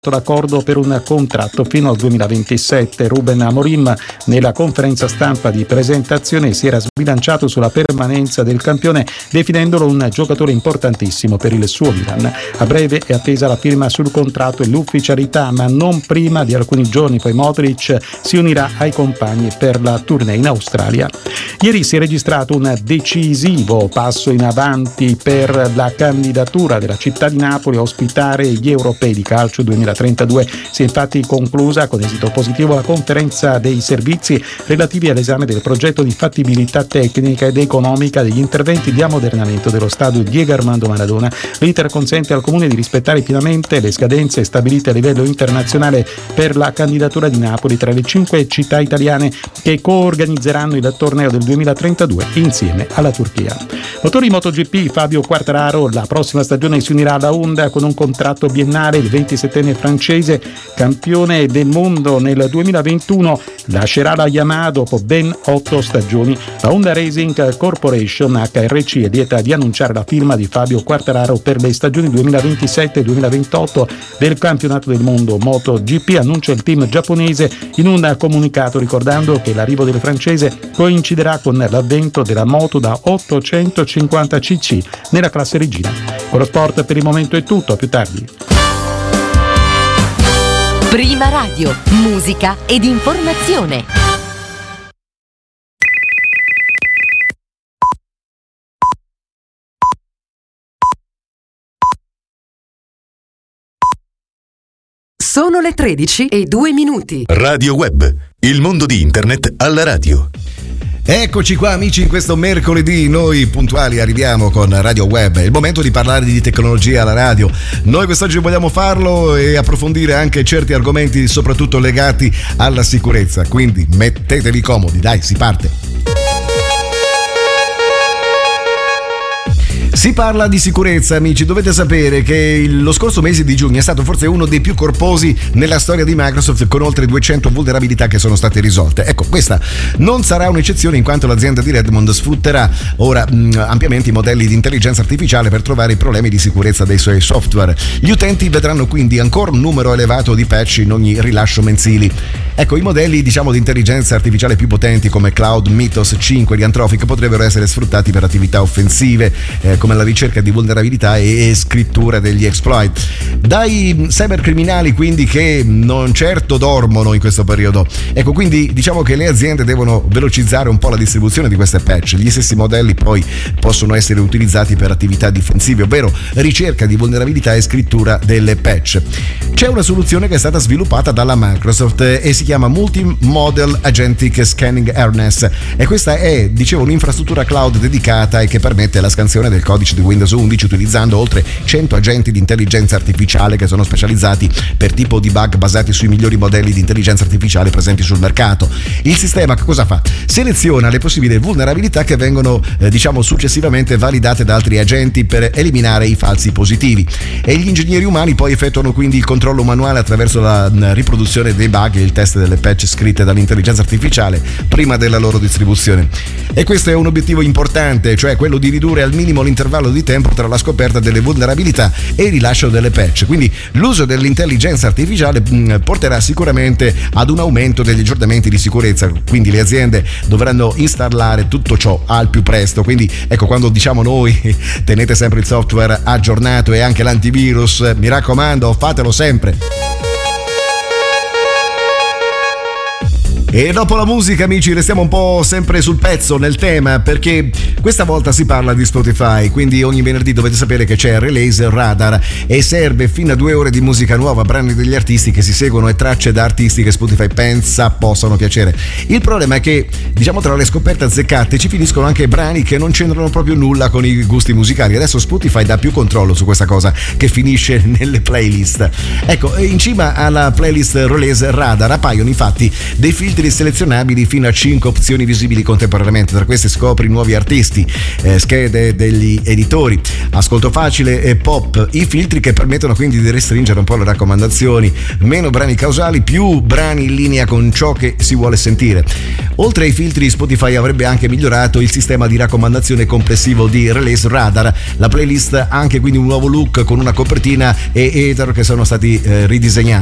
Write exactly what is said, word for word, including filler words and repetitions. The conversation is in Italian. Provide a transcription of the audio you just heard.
d'accordo per un contratto fino al duemilaventisette. Ruben Amorim nella conferenza stampa di presentazione si era sbilanciato sulla permanenza del campione, definendolo un giocatore importantissimo per il suo Milan. A breve è attesa la firma sul contratto e l'ufficialità, ma non prima di alcuni giorni, poi Modric si unirà ai compagni per la tournée in Australia. Ieri si è registrato un decisivo passo in avanti per la candidatura della città di Napoli a ospitare gli europei di calcio duemilatrentadue. Si è infatti conclusa con esito positivo la conferenza dei servizi relativi all'esame del progetto di fattibilità tecnica ed economica degli interventi di ammodernamento dello stadio Diego Armando Maradona. L'iter consente al Comune di rispettare pienamente le scadenze stabilite a livello internazionale per la candidatura di Napoli tra le cinque città italiane che coorganizzeranno il torneo del duemilatrentadue insieme alla Turchia. Motori MotoGP, Fabio Quartararo la prossima stagione si unirà alla Honda con un contratto biennale. Il ventisettenne francese, campione del mondo nel duemilaventuno, lascerà la Yamaha dopo ben otto stagioni. La Honda Racing Corporation H R C è lieta di annunciare la firma di Fabio Quartararo per le stagioni duemilaventisette duemilaventotto del campionato del mondo MotoGP, annuncia il team giapponese in un comunicato, ricordando che l'arrivo del francese coinciderà con l'avvento della moto da ottocentocinquanta cc nella classe regina. Con lo sport per il momento è tutto, a più tardi. Prima Radio, musica ed informazione. Sono le tredici e due minuti. Radio Web, il mondo di internet alla radio. Eccoci qua amici, in questo mercoledì noi puntuali arriviamo con Radio Web. È il momento di parlare di tecnologia alla radio. Noi quest'oggi vogliamo farlo e approfondire anche certi argomenti, soprattutto legati alla sicurezza. Quindi mettetevi comodi, dai, si parte. Si parla di sicurezza, amici. Dovete sapere che lo scorso mese di giugno è stato forse uno dei più corposi nella storia di Microsoft, con oltre duecento vulnerabilità che sono state risolte. Ecco, questa non sarà un'eccezione, in quanto l'azienda di Redmond sfrutterà ora mh, ampiamente i modelli di intelligenza artificiale per trovare i problemi di sicurezza dei suoi software. Gli utenti vedranno quindi ancora un numero elevato di patch in ogni rilascio mensili. Ecco, i modelli, diciamo, di intelligenza artificiale più potenti come Cloud, Mythos cinque di Anthropic potrebbero essere sfruttati per attività offensive, eh, come la ricerca di vulnerabilità e scrittura degli exploit. Dai cybercriminali quindi, che non certo dormono in questo periodo. Ecco, quindi diciamo che le aziende devono velocizzare un po' la distribuzione di queste patch. Gli stessi modelli poi possono essere utilizzati per attività difensive, ovvero ricerca di vulnerabilità e scrittura delle patch. C'è una soluzione che è stata sviluppata dalla Microsoft e si chiama Multi-Model Agentic Scanning Harness, e questa è, dicevo, un'infrastruttura cloud dedicata e che permette la scansione del codice di Windows undici utilizzando oltre cento agenti di intelligenza artificiale che sono specializzati per tipo di bug basati sui migliori modelli di intelligenza artificiale presenti sul mercato. Il sistema che cosa fa? Seleziona le possibili vulnerabilità che vengono eh, diciamo successivamente validate da altri agenti per eliminare i falsi positivi, e gli ingegneri umani poi effettuano quindi il controllo manuale attraverso la mh, riproduzione dei bug e il test delle patch scritte dall'intelligenza artificiale prima della loro distribuzione. E questo è un obiettivo importante, cioè quello di ridurre al minimo l'intervallo di tempo tra la scoperta delle vulnerabilità e il rilascio delle patch. Quindi l'uso dell'intelligenza artificiale mh, porterà sicuramente ad un aumento degli aggiornamenti di sicurezza, quindi le aziende dovranno installare tutto ciò al più presto. Quindi ecco, quando diciamo noi tenete sempre il software aggiornato e anche l'antivirus, mi raccomando, fatelo sempre. E dopo la musica, amici, restiamo un po' sempre sul pezzo, nel tema, perché questa volta si parla di Spotify. Quindi ogni venerdì dovete sapere che c'è Release Radar e serve fino a due ore di musica nuova, brani degli artisti che si seguono e tracce da artisti che Spotify pensa possano piacere. Il problema è che, diciamo, tra le scoperte azzeccate ci finiscono anche brani che non c'entrano proprio nulla con i gusti musicali. Adesso Spotify dà più controllo su questa cosa, che finisce nelle playlist. Ecco, in cima alla playlist Release Radar appaiono infatti dei filtri filtri selezionabili fino a cinque opzioni visibili contemporaneamente. Tra queste scopri nuovi artisti, eh, schede degli editori, ascolto facile e pop. I filtri che permettono quindi di restringere un po' le raccomandazioni, meno brani causali, più brani in linea con ciò che si vuole sentire. Oltre ai filtri, Spotify avrebbe anche migliorato il sistema di raccomandazione complessivo di Release Radar. La playlist ha anche quindi un nuovo look con una copertina e ether che sono stati eh, ridisegnati.